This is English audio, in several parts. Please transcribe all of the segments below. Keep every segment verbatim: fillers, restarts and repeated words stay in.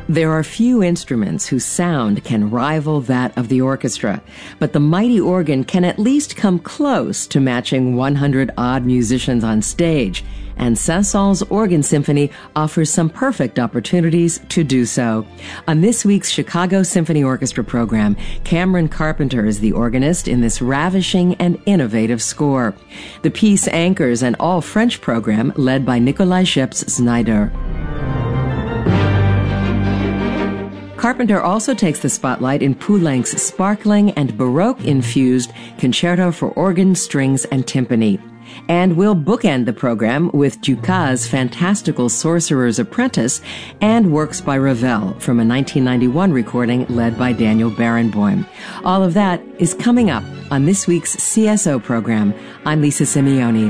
There are few instruments whose sound can rival that of the orchestra, but the mighty organ can at least come close to matching one hundred odd musicians on stage, and Saint-Saëns Organ Symphony offers some perfect opportunities to do so. On this week's Chicago Symphony Orchestra program, Cameron Carpenter is the organist in this ravishing and innovative score. The piece anchors an all-French program led by Nikolai Scheps-Znaider. Carpenter also takes the spotlight in Poulenc's sparkling and Baroque-infused Concerto for Organ, Strings, and Timpani. And we'll bookend the program with Dukas' fantastical Sorcerer's Apprentice and works by Ravel from a nineteen ninety-one recording led by Daniel Barenboim. All of that is coming up on this week's C S O program. I'm Lisa Simeoni.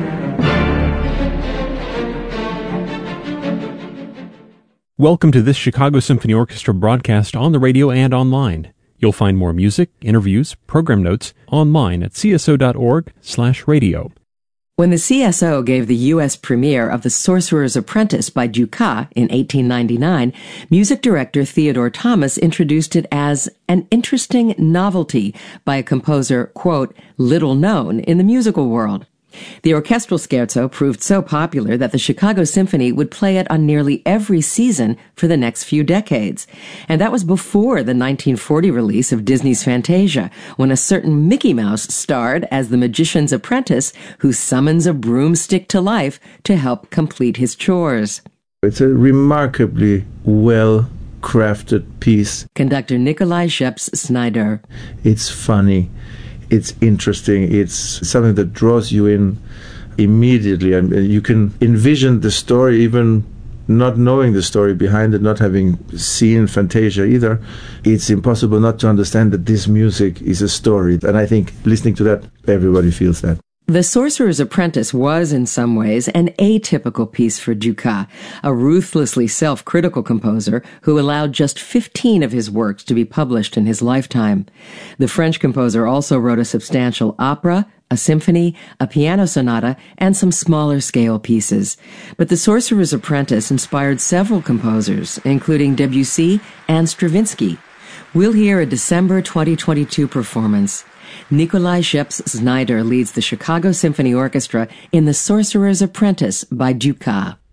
Welcome to this Chicago Symphony Orchestra broadcast on the radio and online. You'll find more music, interviews, program notes online at c s o dot org slash radio. When the C S O gave the U S premiere of The Sorcerer's Apprentice by Dukas in eighteen ninety-nine, music director Theodore Thomas introduced it as an interesting novelty by a composer, quote, little known in the musical world. The orchestral scherzo proved so popular that the Chicago Symphony would play it on nearly every season for the next few decades. And that was before the nineteen forty release of Disney's Fantasia, when a certain Mickey Mouse starred as the magician's apprentice who summons a broomstick to life to help complete his chores. It's a remarkably well-crafted piece. Conductor Nikolai Scheps-Znaider. It's funny. It's interesting. It's something that draws you in immediately. And you can envision the story even not knowing the story behind it, not having seen Fantasia either. It's impossible not to understand that this music is a story. And I think listening to that, everybody feels that. The Sorcerer's Apprentice was, in some ways, an atypical piece for Dukas, a ruthlessly self-critical composer who allowed just fifteen of his works to be published in his lifetime. The French composer also wrote a substantial opera, a symphony, a piano sonata, and some smaller-scale pieces. But The Sorcerer's Apprentice inspired several composers, including Debussy and Stravinsky. We'll hear a December twenty twenty-two performance. Nikolai Scheps-Znaider leads the Chicago Symphony Orchestra in The Sorcerer's Apprentice by Dukas.